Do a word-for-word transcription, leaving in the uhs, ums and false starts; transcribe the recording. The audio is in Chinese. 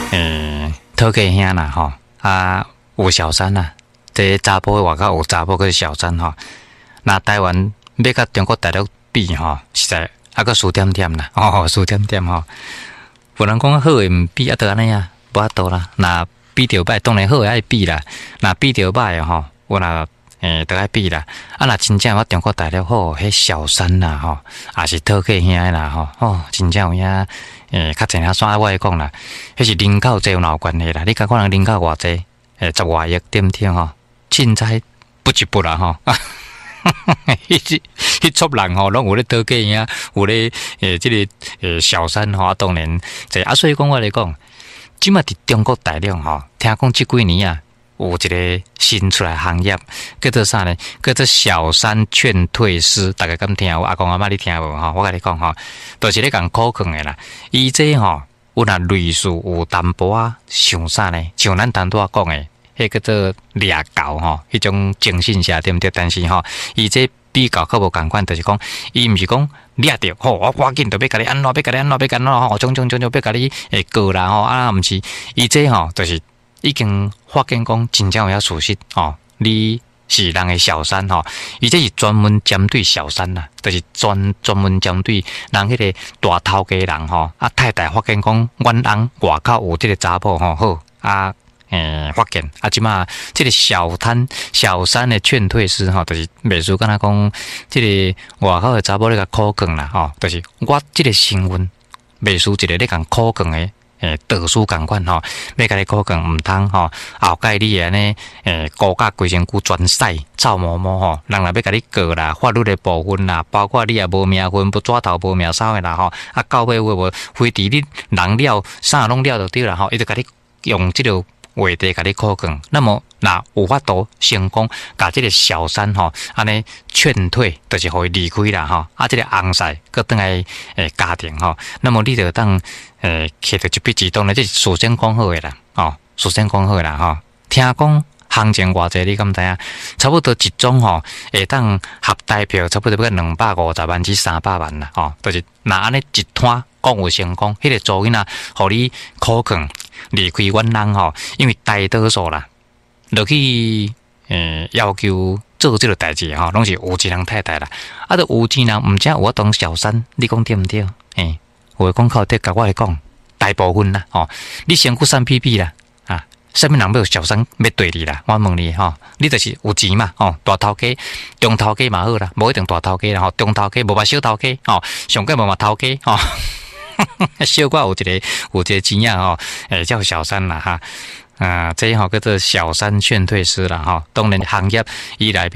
诶，讨家兄啦吼，啊有小三啦，这查甫外口有查甫个小三吼。那台湾要甲中国大陆比吼，实在啊个输点点啦，哦输点点吼。有人讲好诶，毋比啊，得安尼啊，无法度啦。那比着歹，当然好诶爱比啦。那比着歹吼，我若诶得爱比啦。啊，若真正我中国大陆好，迄小三啦吼，也是讨家兄诶啦吼，哦，真正有影诶，较济啊煞我会讲啦，迄是人口济有闹关系啦。你甲看人人口偌济，诶，十外亿对毋对吼？凊彩不一步啦吼。迄迄撮人吼，拢有咧讨家兄，有咧诶，即、這個诶小三吼，当然即啊，所以讲我来讲，即马伫中国大陆吼，听讲即几年啊，有一个新出来行业，叫做啥呢？叫做小三劝退师。大家敢听？我阿公阿妈你听无吼？我甲你讲吼，都、就是咧讲考劝诶啦。伊这吼，有若类似有淡薄啊，像啥呢？像咱当拄啊讲诶。迄叫做掠狗吼，迄种精神下对毋对？但是吼，伊这比较较无共款，就是讲，伊毋是讲掠着吼，我赶紧就要甲你安怎，要甲你安怎，要甲你安怎吼，种种种种要甲你诶告啦吼，啊毋是，伊这吼就是已经发现讲真正有遐事实吼，你是人诶小三吼，伊这是专门针对小三啦，就是专专门针对人迄个大头家人吼，啊太太发现讲阮翁外口有即个查某吼好啊。诶，发现啊，即马即个小摊小三的劝退师吼，就是袂输敢若讲，即个外口的查某咧甲考劝啦吼，就是我即个身份袂输一个咧甲考劝的诶，特殊共款吼，要甲你考劝毋通吼，后盖你安尼诶，高价规身躯全洗臭毛毛吼，人若要甲你告啦，法律的部分啦，包括你也无名分，不抓头无名梢的啦吼，啊到尾有无非伫你人了啥拢了就对啦吼，伊就甲你用即个。话题甲你考劝，那么若有法度成功，甲即个小三吼，安尼劝退，就是互伊离开啦吼。啊，即、這个翁婿搁倒来诶家庭吼，那么你就当诶摕到一笔之东咧，这是事先讲好诶啦，哦，事先讲好啦吼。听讲行情偌济，你敢知影？差不多一种吼，会当合代票，差不多要两百五十万至三百万啦，吼，就是若安尼一摊讲有成功，迄、那个做囡仔，互你考劝。离开阮人吼，因为大多数啦，落去诶要求做即个代志吼，拢是有钱人太太啦。啊，都有钱人毋正有法当小三，你讲对毋对？诶，有诶讲靠得甲我来讲，大部分啦吼，你身躯三屁屁啦啊，啥物人要有小三要对你啦？我问你吼，你就是有钱嘛吼，大头家、中头家嘛好啦，无一定大頭家啦吼，中頭家無嘛小頭家吼，上個無嘛頭家吼。小寡有一个有一个钱仔吼，诶叫小三啦哈，啊，这吼叫做小三劝退师啦哈，当然行业以来。